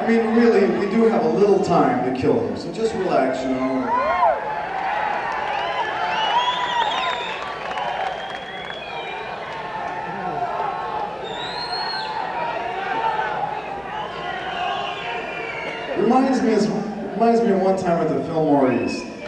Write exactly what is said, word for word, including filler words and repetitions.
mean, really, we do have a little time to kill him, so just relax, you know. Reminds me, of, reminds me of one time at the Fillmore East.